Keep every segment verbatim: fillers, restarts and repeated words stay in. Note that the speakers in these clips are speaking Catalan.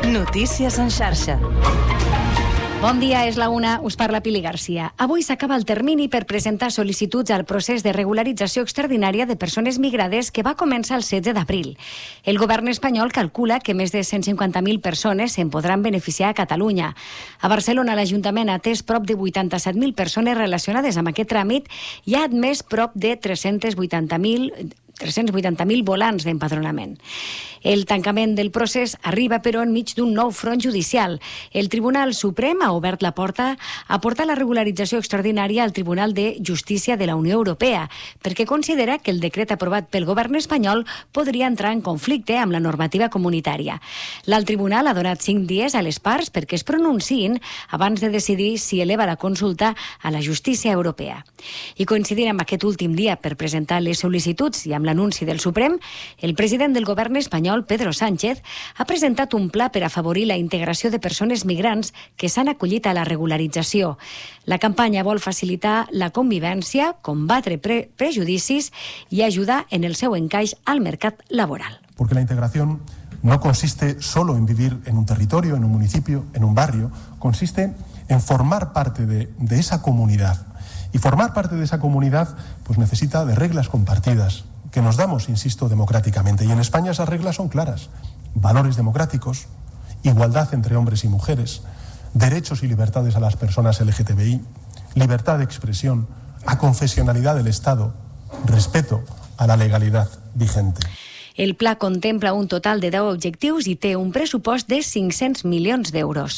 Notícies en xarxa. Bon dia, és la una, us parla Pili Garcia. Avui s'acaba el termini per presentar sol·licituds al procés de regularització extraordinària de persones migrades que va començar el setze d'abril. El govern espanyol calcula que més de cent cinquanta mil persones se'n podran beneficiar a Catalunya. A Barcelona, l'Ajuntament ha atès prop de vuitanta-set mil persones relacionades amb aquest tràmit i ha admès prop de tres-cents vuitanta mil tres-cents vuitanta mil volants d'empadronament. El tancament del procés arriba, però, enmig d'un nou front judicial. El Tribunal Suprem ha obert la porta a portar la regularització extraordinària al Tribunal de Justícia de la Unió Europea, perquè considera que el decret aprovat pel govern espanyol podria entrar en conflicte amb la normativa comunitària. L'alt tribunal ha donat cinc dies a les parts perquè es pronunciïn abans de decidir si eleva la consulta a la justícia europea. I coincidint amb aquest últim dia per presentar les sol·licituds i amb l'anunci del Suprem, el president del govern espanyol, Pedro Sánchez, ha presentat un pla per afavorir la integració de persones migrants que s'han acollit a la regularització. La campanya vol facilitar la convivència, combatre pre prejudicis i ajudar en el seu encaix al mercat laboral. Porque la integración no consiste solo en vivir en un territorio, en un municipio, en un barrio, consiste en formar parte de, de esa comunidad. Y formar parte de esa comunidad pues necesita de reglas compartidas, que nos damos, insisto, democráticamente. Y en España esas reglas son claras. Valores democráticos, igualdad entre hombres y mujeres, derechos y libertades a las personas L G T B I, libertad de expresión, aconfesionalidad del Estado, respeto a la legalidad vigente. El pla contempla un total de deu objectius i té un pressupost de cinc-cents milions d'euros.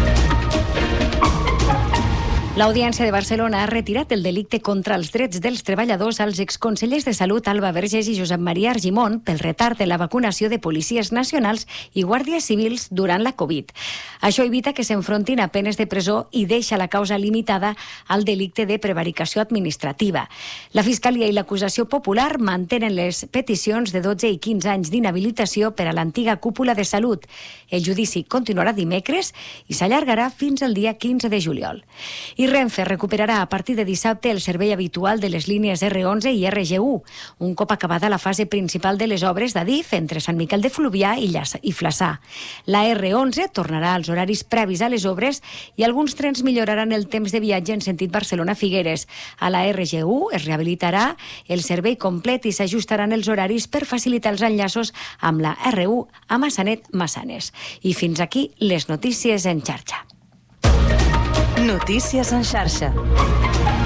L'Audiència de Barcelona ha retirat el delicte contra els drets dels treballadors als exconsellers de Salut Alba Vergés i Josep Maria Argimon pel retard en la vacunació de policies nacionals i guàrdies civils durant la Covid. Això evita que s'enfrontin a penes de presó i deixa la causa limitada al delicte de prevaricació administrativa. La Fiscalia i l'acusació popular mantenen les peticions de dotze i quinze anys d'inhabilitació per a l'antiga cúpula de Salut. El judici continuarà dimecres i s'allargarà fins al dia quinze de juliol. I Renfe recuperarà a partir de dissabte el servei habitual de les línies R onze i R G u, un cop acabada la fase principal de les obres d'Adif entre Sant Miquel de Fluvià i Flaçà. La R onze tornarà als horaris previs a les obres i alguns trens milloraran el temps de viatge en sentit Barcelona-Figueres. A la R G u es rehabilitarà el servei complet i s'ajustaran els horaris per facilitar els enllaços amb la R u a Massanet-Massanes. I fins aquí les notícies en xarxa. Notícies en xarxa.